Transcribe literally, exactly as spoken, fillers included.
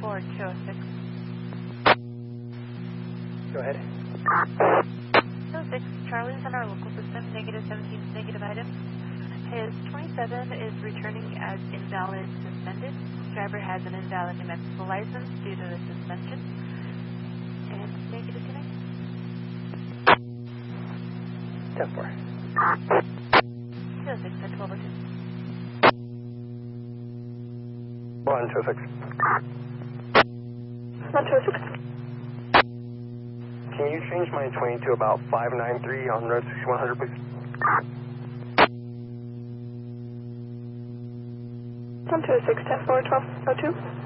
four two oh six. Go ahead. two oh six, Charlie's in our local system, negative seventeen, negative item. His twenty-seven is returning as invalid suspended. Driver has an invalid New Mexico license due to the suspension. And negative connect. ten four. two oh six at twelve oh two. one two oh six. one two oh six. Can you change my twenty to about five nine three on road sixty-one hundred, please? one two oh six, ten four, twelve oh two.